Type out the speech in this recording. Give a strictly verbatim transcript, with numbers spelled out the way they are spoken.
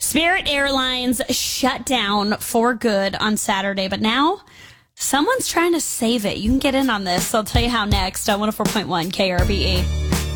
Spirit Airlines shut down for good on Saturday, but now someone's trying to save it. You can get in on this. I'll tell you how next on one oh four point one K R B E.